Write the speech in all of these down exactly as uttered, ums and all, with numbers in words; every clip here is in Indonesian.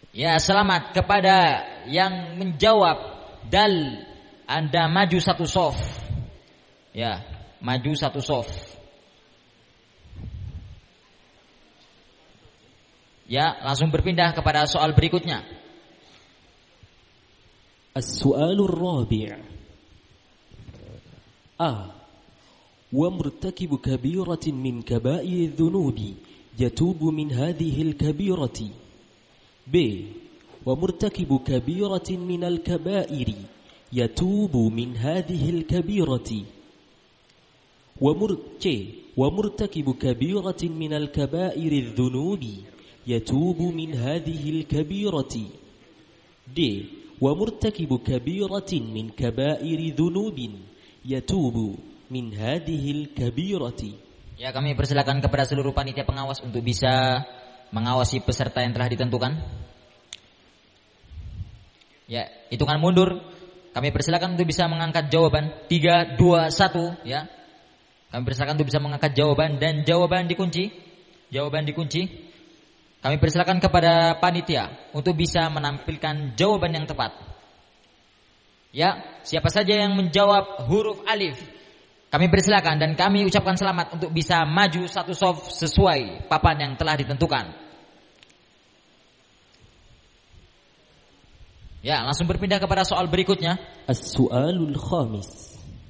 Ya, selamat kepada yang menjawab dal. Anda maju satu sof. Ya, maju satu sof. Ya, langsung berpindah kepada soal berikutnya. As-su'alur rabi'. A. Wa murtakibu kabiratin min kaba'iri dhunubi yatubu min hadhihi al-kabirati. B. Wa murtakibu kabiratin min al-kaba'iri yatubu min hadhihi al-kabirati. Wa mur C. Wa murtakibu kabiratin min al-kaba'iri dhunubi yatubu min hadhihi al-kabirati. D. Wa murtakibu kabiratin min kaba'iri dhunubin yatubu min hadhihi al-kabirati. Ya, kami persilakan kepada seluruh panitia pengawas untuk bisa mengawasi peserta yang telah ditentukan. Ya, hitungan mundur. Kami persilakan untuk bisa mengangkat jawaban. Tiga, dua, satu. Ya, kami persilakan untuk bisa mengangkat jawaban dan jawaban dikunci. Jawaban dikunci. Kami persilakan kepada panitia untuk bisa menampilkan jawaban yang tepat. Ya, siapa saja yang menjawab huruf alif, kami persilakan dan kami ucapkan selamat untuk bisa maju satu sof sesuai papan yang telah ditentukan. Ya, langsung berpindah kepada soal berikutnya. As-su'alul khamis.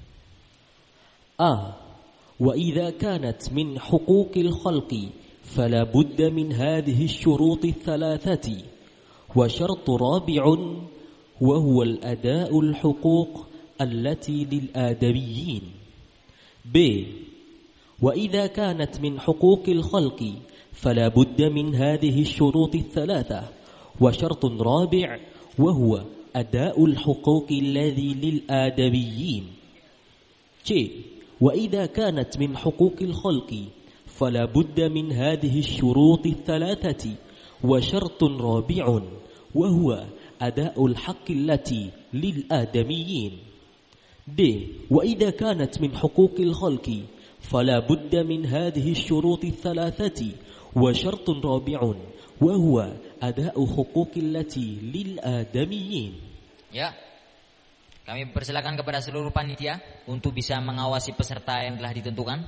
A. Wa idza kanat min huquqil khalqi فلا بد من هذه الشروط الثلاثة وشرط رابع وهو الأداء الحقوق التي للآدميين. ب. وإذا كانت من حقوق الخلق فلا بد من هذه الشروط الثلاثة وشرط رابع وهو أداء الحقوق الذي للآدميين. ج. وإذا كانت من حقوق الخلق فلا بد من هذه الشروط الثلاثة وشرط رابع وهو أداء الحق التي للآدميين. د. وإذا كانت من حقوق الخلق فلا بد من هذه الشروط الثلاثة وشرط رابع وهو أداء حقوق التي للآدميين. Ya, kami persilakan kepada seluruh panitia untuk bisa mengawasi peserta yang telah ditentukan.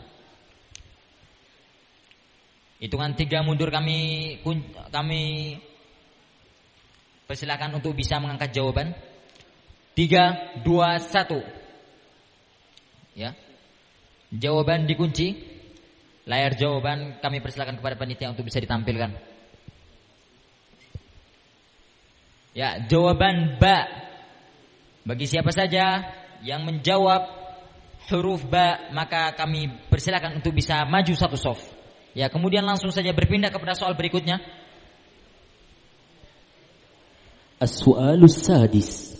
Hitungan tiga mundur kami kami persilakan untuk bisa mengangkat jawaban. Tiga, dua, satu. Ya, jawaban dikunci. Layar jawaban kami persilakan kepada panitia untuk bisa ditampilkan. Ya, jawaban ba. Bagi siapa saja yang menjawab huruf ba, maka kami persilakan untuk bisa maju satu sof. Ya, kemudian langsung saja berpindah kepada soal berikutnya. As-su'alus sadis.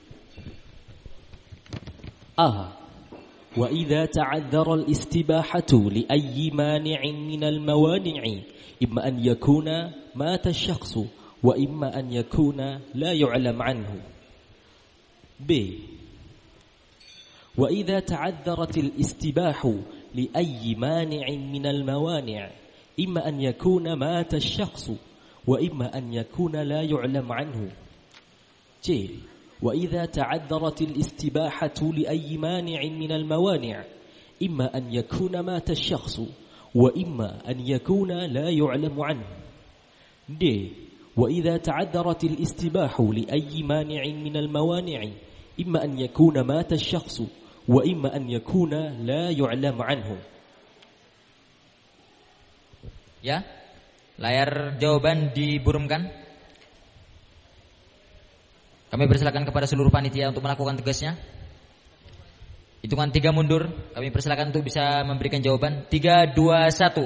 A. Wa idza ta'azzara al-istibahatu li ayyi mani'in min al-mawani'i imma an yakuna mata ash-shakhsu wa imma an yakuna la yu'lam anhu. B. Wa idza ta'azzarat al-istibahu لأي مانع من الموانع إما أن يكون مات الشخص وإما أن يكون لا يعلم عنه. ج. وإذا تعذرت الاستباحة لأي مانع من الموانع إما أن يكون مات الشخص وإما أن يكون لا يعلم عنه. د. وإذا تعذرت الاستباحة لأي مانع من الموانع إما أن يكون مات الشخص wa imma an yakuna la yu'lam anhu. Ya, layar jawaban diburumkan. Kami persilakan kepada seluruh panitia untuk melakukan tugasnya. Hitungan tiga mundur, kami persilakan untuk bisa memberikan jawaban. Tiga, dua, satu.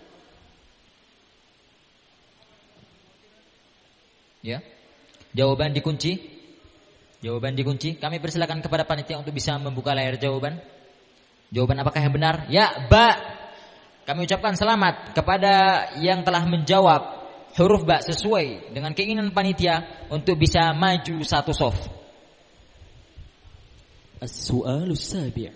Ya, jawaban dikunci. Jawaban dikunci. Kami persilakan kepada panitia untuk bisa membuka layar jawaban. Jawaban apakah yang benar? Ya, ba. Kami ucapkan selamat kepada yang telah menjawab huruf ba sesuai dengan keinginan panitia untuk bisa maju satu sof. As-su'alus sabi'.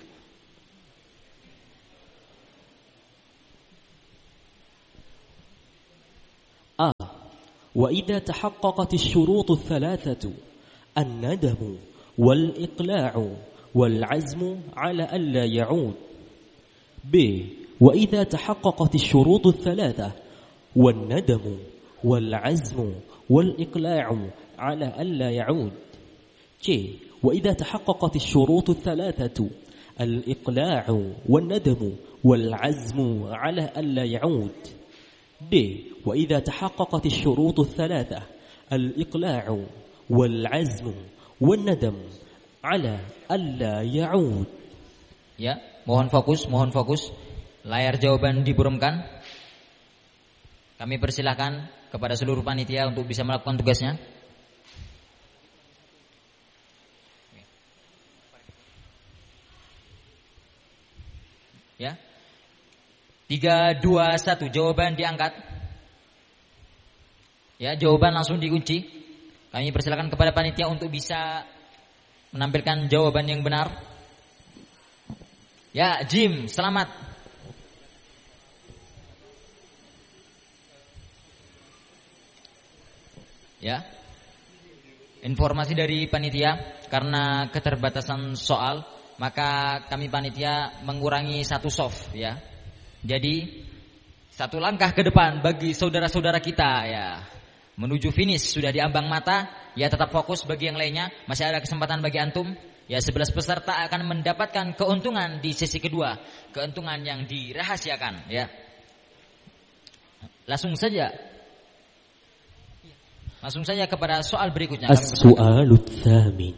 A. وإذا تحققت الشروط الثلاثة الندم والإقلاع والعزم على ألا يعود. ب. وإذا تحققت الشروط الثلاثة والندم والعزم والإقلاع على ألا يعود. ج. وإذا تحققت الشروط الثلاثة الإقلاع والندم والعزم على ألا يعود. د. وإذا تحققت الشروط الثلاثة الإقلاع والعزم والندم على ألا يعود. Ya, mohon fokus, mohon fokus. Layar jawaban diburumkan. Kami persilahkan kepada seluruh panitia untuk bisa melakukan tugasnya. Ya. Tiga, dua, satu. Jawaban diangkat. Ya, jawaban langsung dikunci. Kami persilakan kepada panitia untuk bisa menampilkan jawaban yang benar. Ya, Jim, selamat. Ya. Informasi dari panitia, karena keterbatasan soal, maka kami panitia mengurangi satu soft, ya. Jadi satu langkah ke depan bagi saudara-saudara kita, ya. Menuju finish sudah diambang mata, ya tetap fokus. Bagi yang lainnya masih ada kesempatan bagi antum. Ya, sebelas peserta akan mendapatkan keuntungan di sesi kedua, keuntungan yang dirahasiakan, ya. Langsung saja. Langsung saja kepada soal berikutnya. As-su'alu tsamin.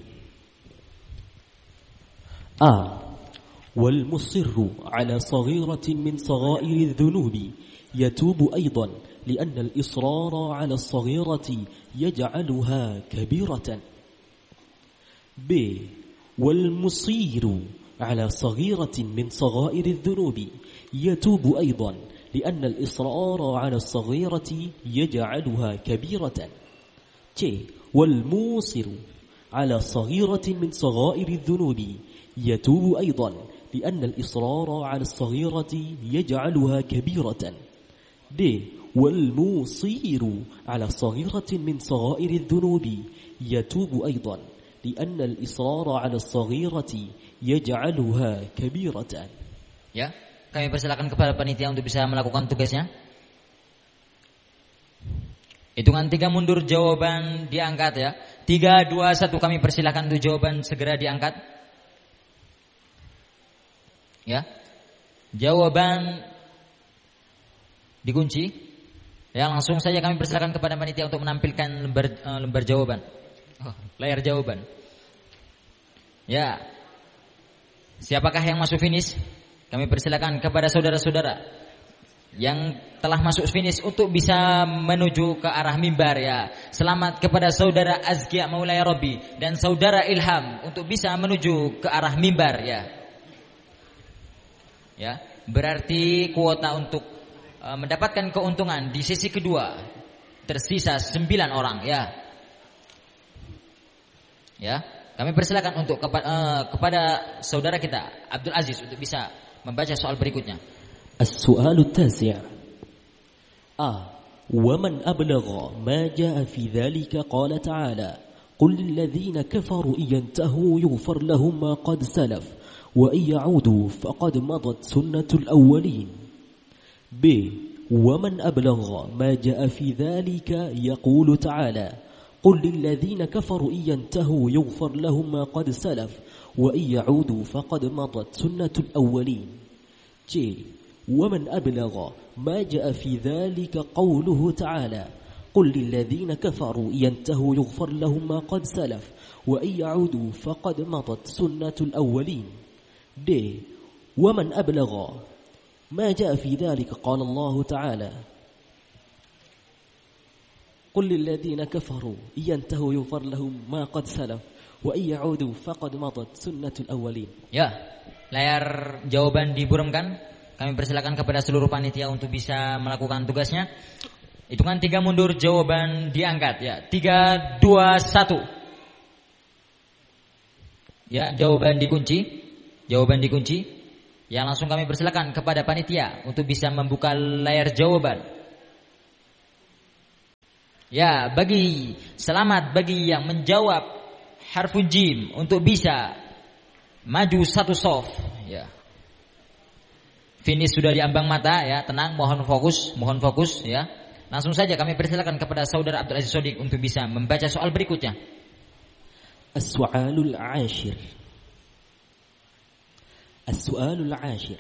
A. Wal musirru ala saghiratin min saghairi dhunubi yatubu aidan lianna al-israra ala as-saghirati yaj'aluha kabiratan. B. والمصير على صغيرة من صغائر الذنوب يتوب أيضا لأن الإصرار على الصغيرة يجعلها كبيرة. ج. والموصر على صغيرة من صغائر الذنوب يتوب أيضا لأن الإصرار على الصغيرة يجعلها كبيرة. د. والمصير على صغيرة من صغائر الذنوب يتوب أيضا لأن الإصرار على الصغيرة يجعلها كبيرة. Ya, kami persilakan kepada panitia untuk bisa melakukan tugasnya. Hitungan tiga mundur, jawaban diangkat, ya. Tiga, dua, satu. Kami persilakan untuk jawaban segera diangkat. Ya, jawaban dikunci. Ya, langsung saja kami persilakan kepada panitia untuk menampilkan lembar, uh, lembar jawaban. Oh, layar jawaban. Ya. Siapakah yang masuk finish? Kami persilakan kepada saudara-saudara yang telah masuk finish untuk bisa menuju ke arah mimbar, ya. Selamat kepada saudara Azkia Maulaya Robi dan saudara Ilham untuk bisa menuju ke arah mimbar, ya. Ya, berarti kuota untuk uh, mendapatkan keuntungan di sesi kedua tersisa sembilan orang, ya. Ya, kami persilakan untuk kepa, uh, kepada saudara kita Abdul Aziz untuk bisa membaca soal berikutnya. As-su'alu tasi'. A. Wa man ablagha ma jaa fi dhalika qala ta'ala qul lil ladzina kafaru yantahu yughfar lahum ma qad salaf wa in ya'udu faqad madat sunnatul awwalin. B. Wa man ablagha ma jaa fi dhalika yaqulu ta'ala قل للذين كفروا إن ينتهوا يغفر لهم ما قد سلف وإن يعودوا فقد مضت سنة الأولين. ج. ومن أبلغ ما جاء في ذلك قوله تعالى قل للذين كفروا إن ينتهوا يغفر لهم ما قد سلف وإن يعودوا فقد مضت سنة الأولين. د. ومن أبلغ ما جاء في ذلك قال الله تعالى قل للذين كفروا ينتهوا يغفر لهم ما قد سلف وإن يعودوا فقد مضت سنة الأولين. Ya, layar jawaban diburumkan. Kami persilakan kepada seluruh panitia untuk bisa melakukan tugasnya. Hitungan tiga mundur, jawaban diangkat, ya. Tiga, dua, satu. Ya, jawaban dikunci. Jawaban dikunci. Ya, langsung kami persilakan kepada panitia untuk bisa membuka layar jawaban. Ya, bagi selamat bagi yang menjawab harfu jim untuk bisa maju satu soft. Ya. Finish sudah di ambang mata ya, tenang, mohon fokus, mohon fokus ya. Langsung saja kami persilakan kepada saudara Abdul Aziz Sodik untuk bisa membaca soal berikutnya. As-su'alul 'ashir. As-su'alul 'ashir.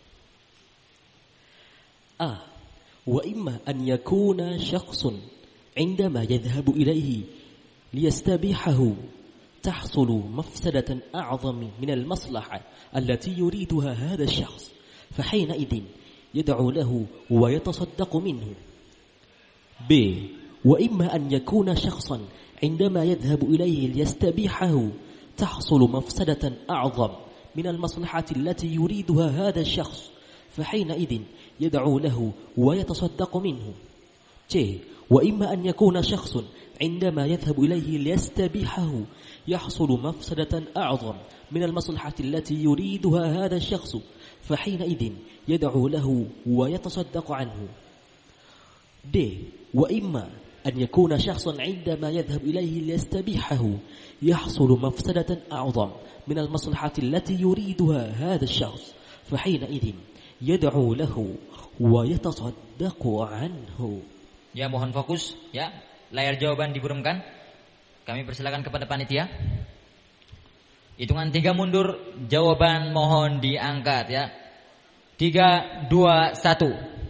A. Wa imma an yakuna shakhsun عندما يذهب إليه ليستبيحه تحصل مفسدة أعظم من المصلحة التي يريدها هذا الشخص فحينئذ يدعو له ويتصدق منه. ب. وإما أن يكون شخصا عندما يذهب إليه ليستبيحه تحصل مفسدة أعظم من المصلحة التي يريدها هذا الشخص فحينئذ يدعو له ويتصدق منه. ج. وإما أن يكون شخص عندما يذهب إليه ليستبيحه يحصل مفسدة أعظم من المصلحة التي يريدها هذا الشخص فحينئذ يدعو له ويتصدق عنه. د. وإما أن يكون شخص عندما يذهب إليه ليستبيحه يحصل مفسدة أعظم من المصلحة التي يريدها هذا الشخص فحينئذ يدعو له ويتصدق عنه. Ya, mohon fokus ya. Layar jawaban diburumkan. Kami persilakan kepada panitia. Hitungan tiga mundur, jawaban mohon diangkat ya. Tiga, dua, satu.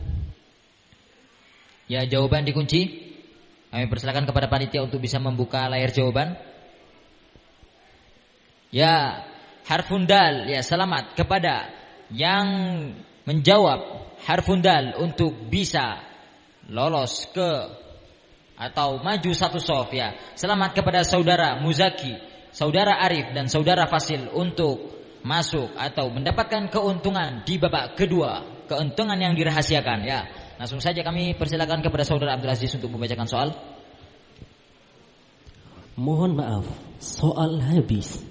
Ya, jawaban dikunci. Kami persilakan kepada panitia untuk bisa membuka layar jawaban. Ya, harfun dal. Ya, selamat kepada yang menjawab harfun dal untuk bisa lolos ke atau maju satu soft ya. Selamat kepada saudara Muzaki, saudara Arif dan saudara Fasil untuk masuk atau mendapatkan keuntungan di babak kedua, keuntungan yang dirahasiakan ya. Langsung saja kami persilakan kepada saudara Abdul Aziz untuk membacakan soal. Mohon maaf, soal habis.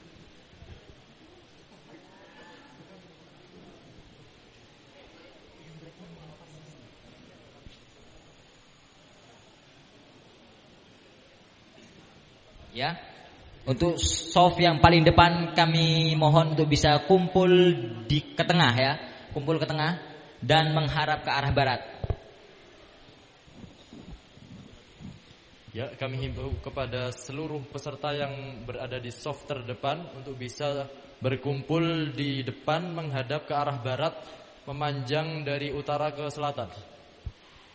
Ya, untuk soft yang paling depan kami mohon untuk bisa kumpul di ke tengah ya, kumpul ke tengah dan menghadap ke arah barat. Ya, kami himbau kepada seluruh peserta yang berada di soft terdepan untuk bisa berkumpul di depan menghadap ke arah barat, memanjang dari utara ke selatan.